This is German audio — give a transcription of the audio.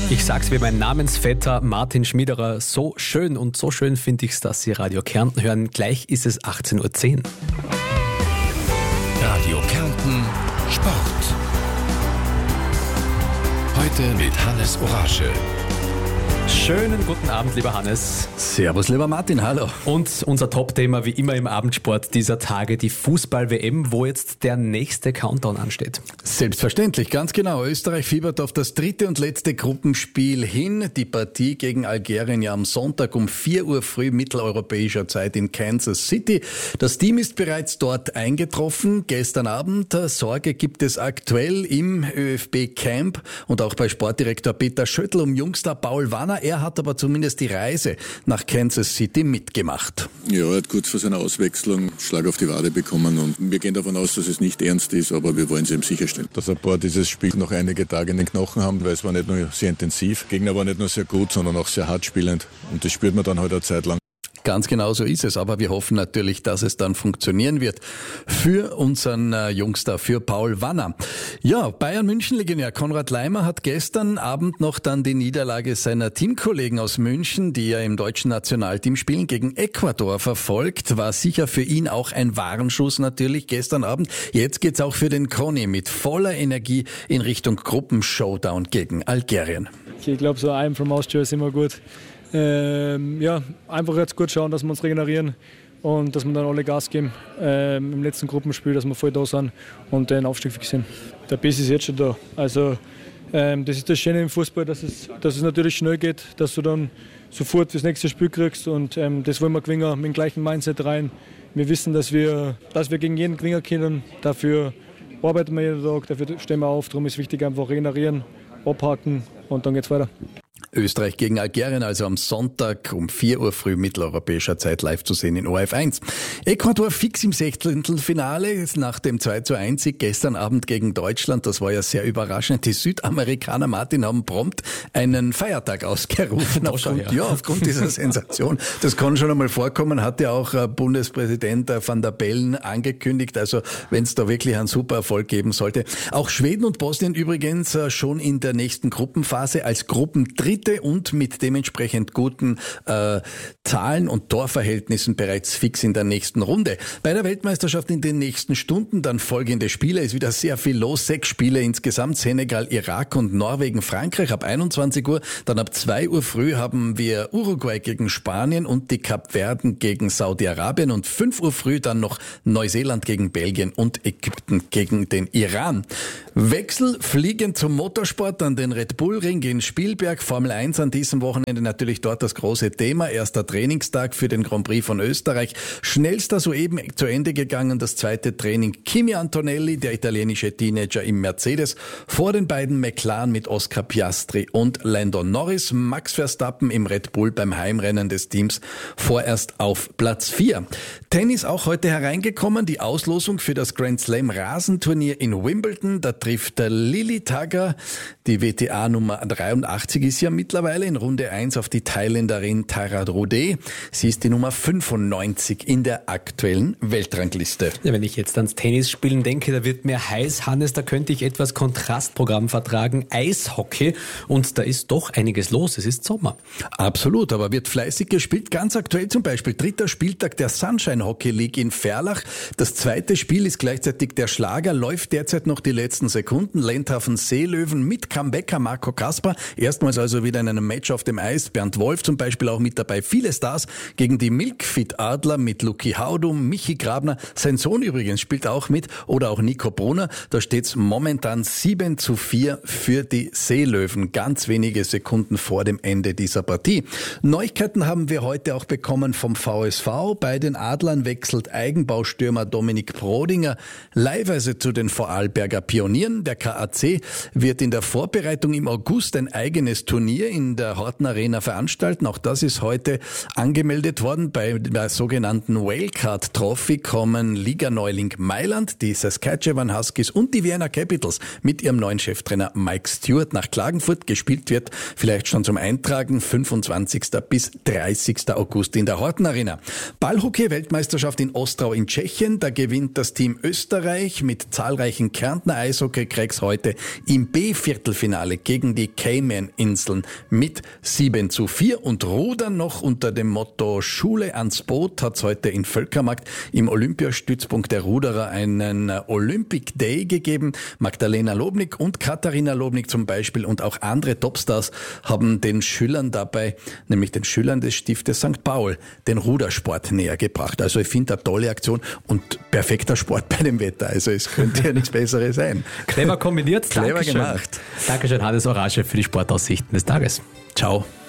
Ich sag's wie mein Namensvetter Martin Schmiederer, so schön finde ich's, dass Sie Radio Kärnten hören. Gleich ist es 18:10 Uhr. Radio Kärnten Sport. Heute mit Hannes Oraschel. Schönen guten Abend, lieber Hannes. Servus, lieber Martin, hallo. Und unser Top-Thema wie immer im Abendsport dieser Tage, die Fußball-WM, wo jetzt der nächste Countdown ansteht. Selbstverständlich, ganz genau. Österreich fiebert auf das dritte und letzte Gruppenspiel hin. Die Partie gegen Algerien ja am Sonntag um 4 Uhr früh mitteleuropäischer Zeit in Kansas City. Das Team ist bereits dort eingetroffen. Gestern Abend Sorge gibt es aktuell im ÖFB-Camp und auch bei Sportdirektor Peter Schöttl um Jungstar Paul Wanner. Er hat aber zumindest die Reise nach Kansas City mitgemacht. Ja, er hat kurz vor seiner Auswechslung Schlag auf die Wade bekommen und wir gehen davon aus, dass es nicht ernst ist, aber wir wollen es ihm sicherstellen. Dass ein paar dieses Spiel noch einige Tage in den Knochen haben, weil es war nicht nur sehr intensiv, Gegner war nicht nur sehr gut, sondern auch sehr hart spielend und das spürt man dann halt eine Zeit lang. Ganz genau so ist es, aber wir hoffen natürlich, dass es dann funktionieren wird für unseren Jungstar, für Paul Wanner. Ja, Bayern München-Legionär Konrad Laimer hat gestern Abend noch dann die Niederlage seiner Teamkollegen aus München, die ja im deutschen Nationalteam spielen, gegen Ecuador verfolgt. War sicher für ihn auch ein Warnschuss natürlich gestern Abend. Jetzt geht's auch für den Conny mit voller Energie in Richtung Gruppenshowdown gegen Algerien. Ich glaube, so ein from Austria ist immer gut. Einfach jetzt gut schauen, dass wir uns regenerieren und dass wir dann alle Gas geben im letzten Gruppenspiel, dass wir voll da sind und den Aufstieg fixieren. Der Biss ist jetzt schon da. Also das ist das Schöne im Fußball, dass es natürlich schnell geht, dass du dann sofort das nächste Spiel kriegst und das wollen wir gewinnen mit dem gleichen Mindset rein. Wir wissen, dass wir gegen jeden gewinnen können. Dafür arbeiten wir jeden Tag, dafür stehen wir auf. Darum ist wichtig, einfach regenerieren, abhaken und dann geht's weiter. Österreich gegen Algerien, also am Sonntag um 4 Uhr früh mitteleuropäischer Zeit live zu sehen in ORF1. Ecuador fix im Sechzehntelfinale nach dem 2:1 gestern Abend gegen Deutschland. Das war ja sehr überraschend. Die Südamerikaner, Martin, haben prompt einen Feiertag ausgerufen aufgrund dieser Sensation. Das kann schon einmal vorkommen, hat ja auch Bundespräsident Van der Bellen angekündigt. Also wenn es da wirklich einen super Erfolg geben sollte. Auch Schweden und Bosnien übrigens schon in der nächsten Gruppenphase als Gruppendritte und mit dementsprechend guten Zahlen und Torverhältnissen bereits fix in der nächsten Runde. Bei der Weltmeisterschaft in den nächsten Stunden dann folgende Spiele. Ist wieder sehr viel los. 6 Spiele insgesamt. Senegal, Irak und Norwegen, Frankreich ab 21 Uhr. Dann ab 2 Uhr früh haben wir Uruguay gegen Spanien und die Kapverden gegen Saudi-Arabien und 5 Uhr früh dann noch Neuseeland gegen Belgien und Ägypten gegen den Iran. Wechsel fliegen zum Motorsport an den Red Bull Ring in Spielberg. Formel 1 an diesem Wochenende natürlich dort das große Thema. Erster Trainingstag für den Grand Prix von Österreich. Schnellster soeben zu Ende gegangen, das zweite Training. Kimi Antonelli, der italienische Teenager im Mercedes, vor den beiden McLaren mit Oscar Piastri und Lando Norris. Max Verstappen im Red Bull beim Heimrennen des Teams vorerst auf Platz 4. Tennis auch heute hereingekommen, die Auslosung für das Grand Slam Rasenturnier in Wimbledon. Da trifft Lili Tagger, die WTA Nummer 83 ist ja mittlerweile in Runde 1 auf die Thailänderin Tara Rodé. Sie ist die Nummer 95 in der aktuellen Weltrangliste. Ja, wenn ich jetzt ans Tennisspielen denke, da wird mir heiß, Hannes, da könnte ich etwas Kontrastprogramm vertragen. Eishockey, und da ist doch einiges los. Es ist Sommer. Absolut, aber wird fleißig gespielt. Ganz aktuell zum Beispiel 3. Spieltag der Sunshine Hockey League in Ferlach. Das zweite Spiel ist gleichzeitig der Schlager, läuft derzeit noch die letzten Sekunden. Lendhafen Seelöwen mit Comebacker Marco Kasper. Erstmals also wieder in einem Match auf dem Eis. Bernd Wolf zum Beispiel auch mit dabei. Viele Stars gegen die Milkfit Adler mit Luki Haudum, Michi Grabner. Sein Sohn übrigens spielt auch mit. Oder auch Nico Brunner. Da steht's momentan 7:4 für die Seelöwen. Ganz wenige Sekunden vor dem Ende dieser Partie. Neuigkeiten haben wir heute auch bekommen vom VSV. Bei den Adlern wechselt Eigenbaustürmer Dominik Prodinger leihweise zu den Vorarlberger Pionieren. Der KAC wird in der Vorbereitung im August ein eigenes Turnier in der Horten Arena veranstalten. Auch das ist heute angemeldet worden. Bei der sogenannten Wildcard Trophy kommen Liga-Neuling Mailand, die Saskatchewan Huskies und die Vienna Capitals mit ihrem neuen Cheftrainer Mike Stewart nach Klagenfurt. Gespielt wird vielleicht schon zum Eintragen 25. bis 30. August in der Horten Arena. Ballhockey-Weltmeisterschaft in Ostrau in Tschechien. Da gewinnt das Team Österreich mit zahlreichen Kärntner Eishockey Eishockey Cracks heute im B-Viertelfinale gegen die Cayman-Inseln mit 7:4 und rudern noch unter dem Motto Schule ans Boot hat es heute in Völkermarkt im Olympiastützpunkt der Ruderer einen Olympic Day gegeben. Magdalena Lobnik und Katharina Lobnik zum Beispiel und auch andere Topstars haben den Schülern dabei, nämlich den Schülern des Stiftes St. Paul, den Rudersport näher gebracht. Also ich finde eine tolle Aktion und perfekter Sport bei dem Wetter. Also es könnte ja nichts Besseres sein. Clever kombiniert. Clever Dankeschön. gemacht. Dankeschön, Hannes Orage, für die Sportaussichten des Tages. Ciao.